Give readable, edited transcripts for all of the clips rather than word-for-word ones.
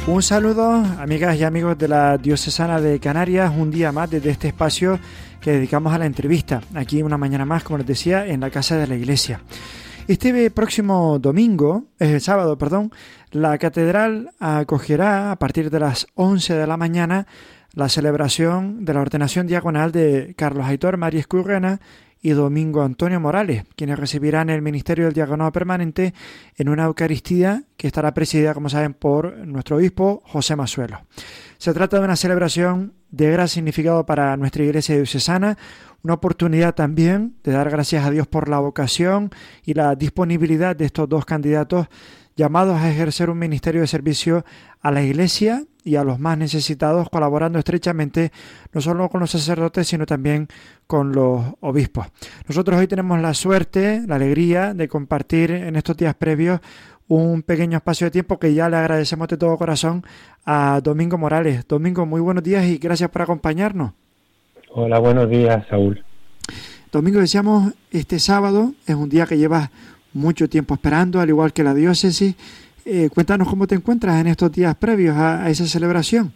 Un saludo, amigas y amigos de la Diocesana de Canarias, un día más desde este espacio que dedicamos a la entrevista, aquí una mañana más, como les decía, en la Casa de la Iglesia. Este próximo sábado, la catedral acogerá a partir de las 11 de la mañana la celebración de la ordenación diaconal de Carlos Aitor María Escurrena y Domingo Antonio Morales, quienes recibirán el ministerio del diaconado permanente en una Eucaristía que estará presidida, como saben, por nuestro obispo José Masuelo. Se trata de una celebración de gran significado para nuestra Iglesia diocesana, una oportunidad también de dar gracias a Dios por la vocación y la disponibilidad de estos dos candidatos llamados a ejercer un ministerio de servicio a la Iglesia y a los más necesitados, colaborando estrechamente no solo con los sacerdotes, sino también con los obispos. Nosotros hoy tenemos la suerte, la alegría de compartir en estos días previos un pequeño espacio de tiempo que ya le agradecemos de todo corazón a Domingo Morales. Domingo, muy buenos días y gracias por acompañarnos. Hola, buenos días, Saúl. Domingo, decíamos, este sábado es un día que llevas mucho tiempo esperando, al igual que la diócesis. Cuéntanos cómo te encuentras en estos días previos a esa celebración.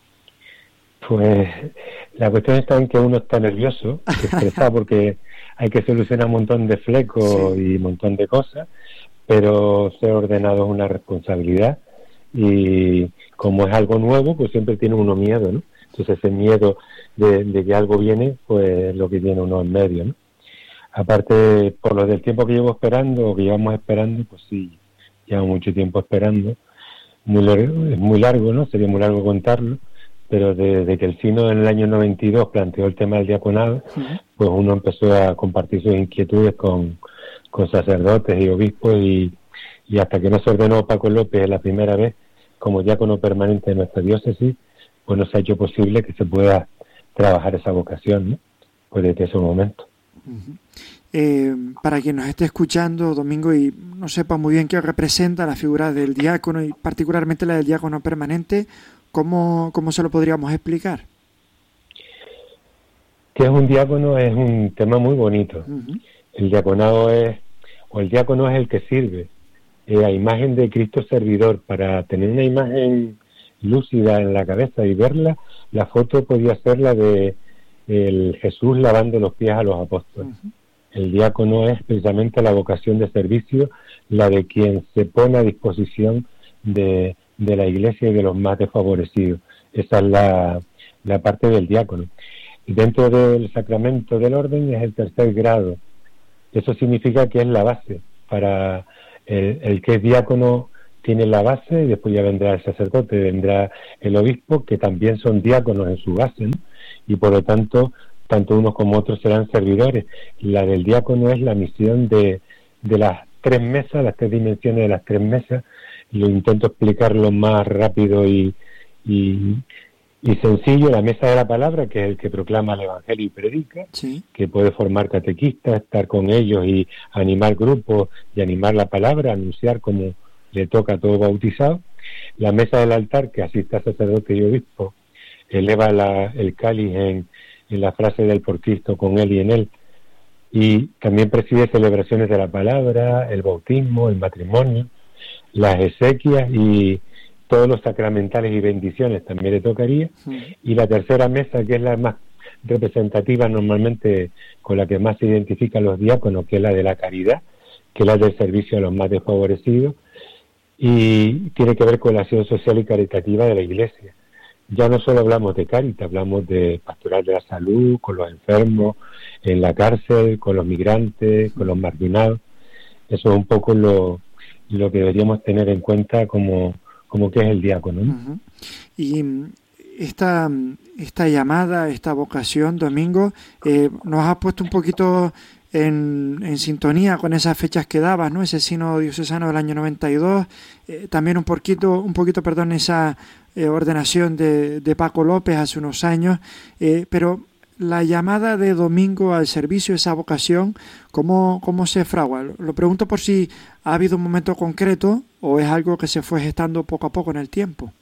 Pues la cuestión está en que uno está nervioso, estresado porque hay que solucionar un montón de flecos y un montón de cosas, pero ser ordenado es una responsabilidad y como es algo nuevo, pues siempre tiene uno miedo, ¿no? Entonces ese miedo de que algo viene, pues lo que tiene uno en medio, ¿no? Aparte, por lo del tiempo que llevo esperando, o que llevamos esperando, pues sí, llevo mucho tiempo esperando. Es muy largo, ¿no? Sería muy largo contarlo, pero desde que el sínodo en el año 92 planteó el tema del diaconado, pues uno empezó a compartir sus inquietudes con sacerdotes y obispos y hasta que no se ordenó Paco López la primera vez como diácono permanente de nuestra diócesis, pues no se ha hecho posible que se pueda trabajar esa vocación, ¿no? Pues desde ese momento. Para quien nos esté escuchando, Domingo, y no sepa muy bien qué representa la figura del diácono y particularmente la del diácono permanente, ¿cómo se lo podríamos explicar? Que es un diácono es un tema muy bonito. El diácono es el que sirve a imagen de Cristo servidor. Para tener una imagen lúcida en la cabeza y verla, la foto podía ser la de el Jesús lavando los pies a los apóstoles. El diácono es precisamente la vocación de servicio, la de quien se pone a disposición de la Iglesia y de los más desfavorecidos. Esa es la parte del diácono. Y dentro del sacramento del orden es el tercer grado. Eso significa que es la base. Para el que es diácono tiene la base y después ya vendrá el sacerdote, vendrá el obispo, que también son diáconos en su base, ¿no? Y por lo tanto, tanto unos como otros serán servidores. La del diácono es la misión de las tres mesas, las tres dimensiones de las tres mesas. Lo intento explicarlo más rápido y sencillo. La mesa de la palabra, que es el que proclama el Evangelio y predica, que puede formar catequistas, estar con ellos y animar grupos y animar la palabra, anunciar como le toca a todo bautizado. La mesa del altar, que asiste a sacerdote y obispo, eleva el cáliz en la frase del por Cristo, con él y en él, y también preside celebraciones de la palabra, el bautismo, el matrimonio, las exequias y todos los sacramentales y bendiciones también le tocaría. Y la tercera mesa, que es la más representativa normalmente, con la que más se identifican los diáconos, que es la de la caridad, que es la del servicio a los más desfavorecidos, y tiene que ver con la acción social y caritativa de la Iglesia. Ya no solo hablamos de Cáritas, hablamos de pastoral de la salud, con los enfermos, en la cárcel, con los migrantes, con los marginados. Eso es un poco lo que deberíamos tener en cuenta como que es el diácono, ¿no? Y esta llamada, esta vocación, Domingo, nos ha puesto un poquito en sintonía con esas fechas que dabas, ¿no? Ese sínodo diocesano del año 92, también un poquito, esa ordenación de Paco López hace unos años, pero la llamada de Domingo al servicio, esa vocación, ¿cómo se fragua? Lo pregunto por si ha habido un momento concreto o es algo que se fue gestando poco a poco en el tiempo.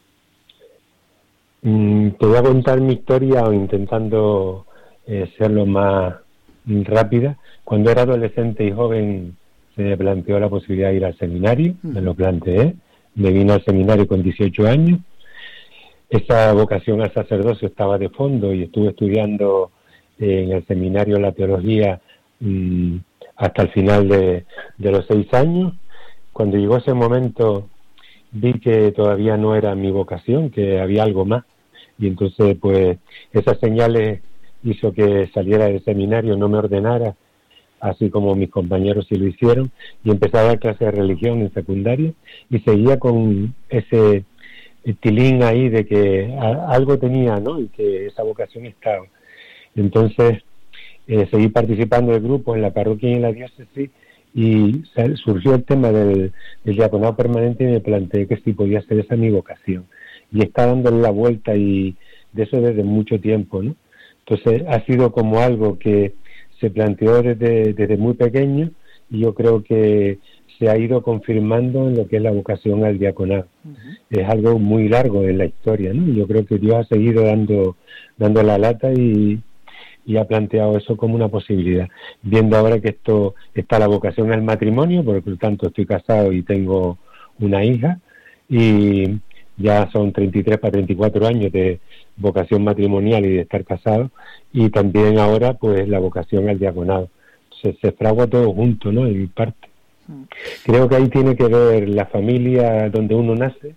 Te voy a contar mi historia intentando ser lo más rápida. Cuando era adolescente y joven se me planteó la posibilidad de ir al seminario, me lo planteé, me vine al seminario con 18 años, esa vocación al sacerdocio estaba de fondo y estuve estudiando en el seminario la teología hasta el final de los 6 años. Cuando llegó ese momento vi que todavía no era mi vocación, que había algo más, y entonces pues esas señales hizo que saliera del seminario, no me ordenara, así como mis compañeros sí lo hicieron, y empecé a dar clases de religión en secundaria y seguía con ese tilín ahí de que algo tenía, ¿no? Y que esa vocación estaba. Entonces seguí participando de grupos en la parroquia y en la diócesis, y surgió el tema del diaconado permanente y me planteé que sí podía ser esa mi vocación, y está dándole la vuelta, y de eso desde mucho tiempo, ¿no? Entonces ha sido como algo que se planteó desde muy pequeño, y yo creo que se ha ido confirmando en lo que es la vocación al diaconado. Es algo muy largo en la historia, ¿no? Yo creo que Dios ha seguido dando la lata y ha planteado eso como una posibilidad. Viendo ahora que esto está la vocación al matrimonio, por lo tanto estoy casado y tengo una hija, y ya son 33 para 34 años de vocación matrimonial y de estar casado, y también ahora pues la vocación al diaconado. Se fragua todo junto, ¿no? En parte. Creo que ahí tiene que ver la familia donde uno nace,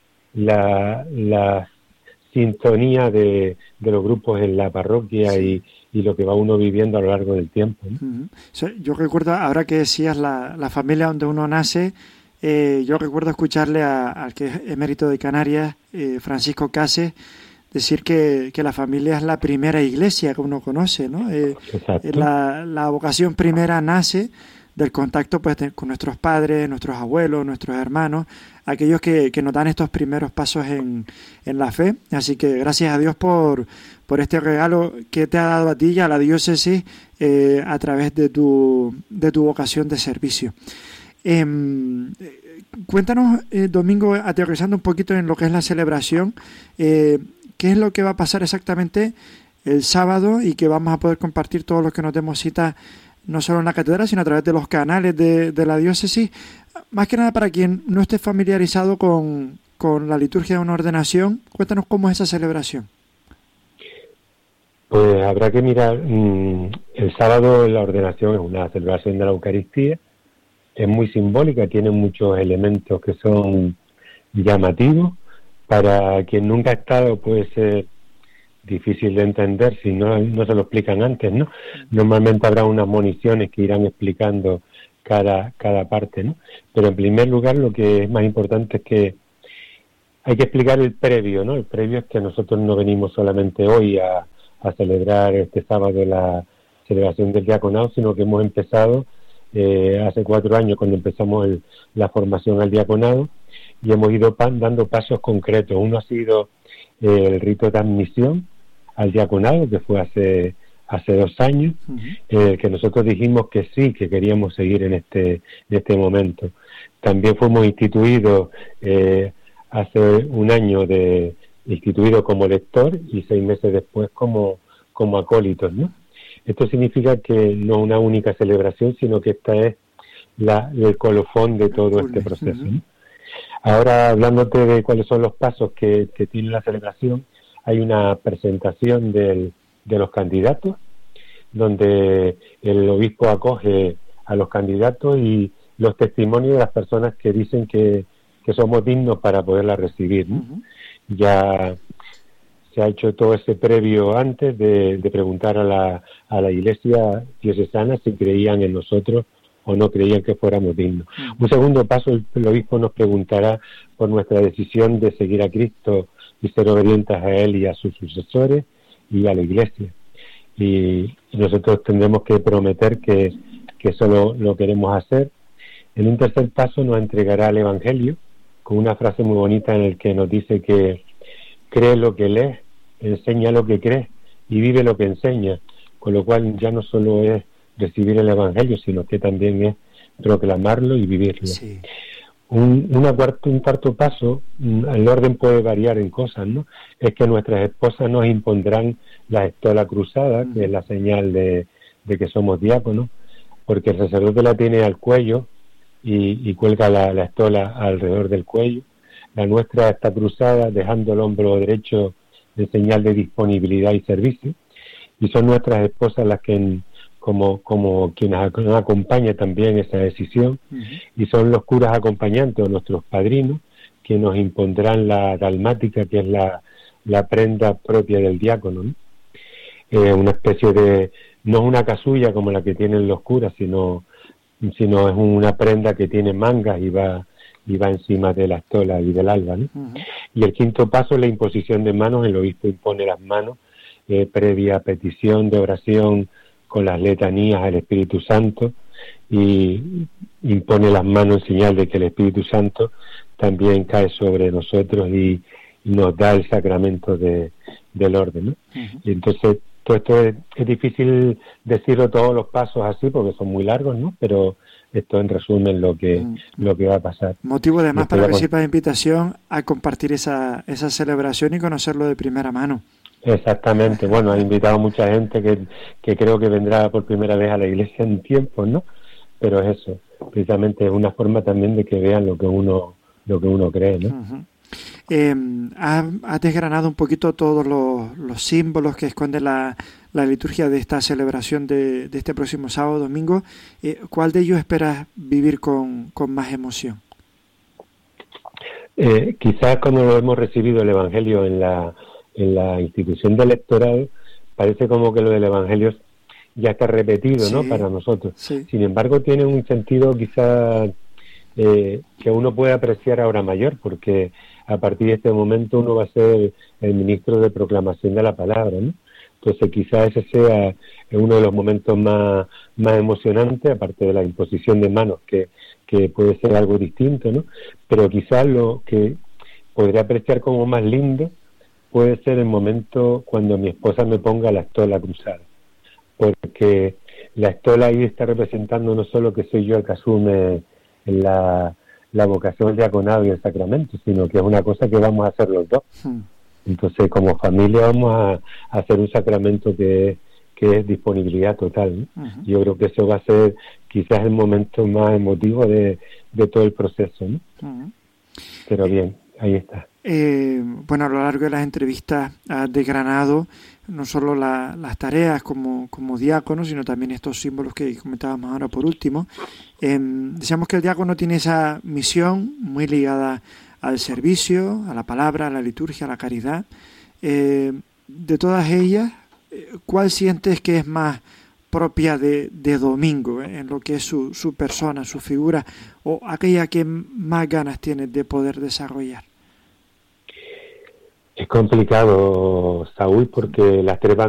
la sintonía de los grupos en la parroquia, sí, y lo que va uno viviendo a lo largo del tiempo, ¿no? Yo recuerdo, ahora que decías la familia donde uno nace, yo recuerdo escucharle al que es emérito de Canarias, Francisco Cases, decir que la familia es la primera iglesia que uno conoce, ¿no? La vocación primera nace del contacto pues con nuestros padres, nuestros abuelos, nuestros hermanos, aquellos que nos dan estos primeros pasos en la fe. Así que gracias a Dios por este regalo que te ha dado a ti y a la diócesis a través de tu vocación de servicio. Cuéntanos, Domingo, aterrizando un poquito en lo que es la celebración, ¿qué es lo que va a pasar exactamente el sábado y que vamos a poder compartir todos los que nos demos cita, no solo en la catedral, sino a través de los canales de la diócesis? Más que nada para quien no esté familiarizado con la liturgia de una ordenación, cuéntanos cómo es esa celebración. Pues habrá que mirar, el sábado la ordenación es una celebración de la Eucaristía, es muy simbólica, tiene muchos elementos que son llamativos. Para quien nunca ha estado puede ser difícil de entender si no se lo explican antes, ¿no? Normalmente habrá unas moniciones que irán explicando cada parte, ¿no? Pero en primer lugar lo que es más importante es que hay que explicar el previo, ¿no? El previo es que nosotros no venimos solamente hoy a celebrar este sábado la celebración del diaconado, sino que hemos empezado hace 4 años cuando empezamos la formación al diaconado, y hemos ido dando pasos concretos. Uno ha sido el rito de admisión al diaconado, que fue hace 2 años, que nosotros dijimos que sí, que queríamos seguir en este momento. También fuimos instituidos hace 1 año instituido como lector, y 6 meses después como acólitos, ¿no? Esto significa que no una única celebración, sino que esta es el colofón de todo este proceso, ¿no? Ahora, hablándote de cuáles son los pasos que tiene la celebración, hay una presentación de los candidatos, donde el obispo acoge a los candidatos y los testimonios de las personas que dicen que somos dignos para poderla recibir, ¿no? Ya se ha hecho todo ese previo antes de preguntar a la Iglesia diocesana si creían en nosotros o no creían que fuéramos dignos. Un segundo paso, el obispo nos preguntará por nuestra decisión de seguir a Cristo y ser obedientes a Él y a sus sucesores y a la Iglesia. Y nosotros tendremos que prometer que eso lo queremos hacer. En un tercer paso nos entregará el Evangelio, con una frase muy bonita en el que nos dice que cree lo que lees, enseña lo que crees y vive lo que enseña, con lo cual ya no solo es recibir el Evangelio, sino que también es proclamarlo y vivirlo. Sí. Un cuarto paso, el orden puede variar en cosas, ¿no? Es que nuestras esposas nos impondrán la estola cruzada, que es la señal de que somos diáconos, porque el sacerdote la tiene al cuello y cuelga la estola alrededor del cuello. La nuestra está cruzada, dejando el hombro derecho de señal de disponibilidad y servicio, y son nuestras esposas las que como quienes nos acompañan también esa decisión, y son los curas acompañantes o nuestros padrinos que nos impondrán la dalmática, que es la prenda propia del diácono, ¿no? Una especie de, no es una casulla como la que tienen los curas, sino es una prenda que tiene mangas y va encima de la estola y del alba, ¿no? Y el quinto paso es la imposición de manos. El obispo impone las manos previa petición de oración con las letanías al Espíritu Santo, y impone las manos en señal de que el Espíritu Santo también cae sobre nosotros y nos da el sacramento del orden, ¿no? Y entonces todo esto es difícil decirlo todos los pasos así porque son muy largos, ¿no? Pero esto en resumen lo que va a pasar. Motivo además para recibir la invitación a compartir esa celebración y conocerlo de primera mano. Exactamente. Bueno, ha invitado a mucha gente que creo que vendrá por primera vez a la iglesia en tiempos, ¿no? Pero es eso, precisamente es una forma también de que vean lo que uno cree, ¿no? Has desgranado un poquito todos los símbolos que esconde la liturgia de esta celebración de este próximo sábado, domingo. ¿Cuál de ellos esperas vivir con más emoción? Quizás cuando lo hemos recibido el Evangelio en la institución de electorado, parece como que lo del Evangelio ya está repetido, sí, ¿no? Para nosotros. Sí. Sin embargo, tiene un sentido quizás que uno puede apreciar ahora mayor, porque a partir de este momento uno va a ser el ministro de proclamación de la palabra, ¿no? Entonces quizás ese sea uno de los momentos más emocionantes, aparte de la imposición de manos, que puede ser algo distinto, ¿no? Pero quizás lo que podría apreciar como más lindo puede ser el momento cuando mi esposa me ponga la estola cruzada, porque la estola ahí está representando no solo que soy yo el que asume la vocación del diaconado y el sacramento, sino que es una cosa que vamos a hacer los dos. Entonces, como familia vamos a hacer un sacramento que es disponibilidad total, ¿no? Yo creo que eso va a ser quizás el momento más emotivo de todo el proceso, ¿no? Pero bien, ahí está. Bueno, a lo largo de las entrevistas has desgranado no solo las tareas como diácono, sino también estos símbolos que comentábamos ahora por último. Decíamos que el diácono tiene esa misión muy ligada al servicio, a la palabra, a la liturgia, a la caridad. De todas ellas, ¿cuál sientes que es más propia de domingo, en lo que es su persona, su figura, o aquella que más ganas tienes de poder desarrollar? Es complicado, Saúl, porque las tres van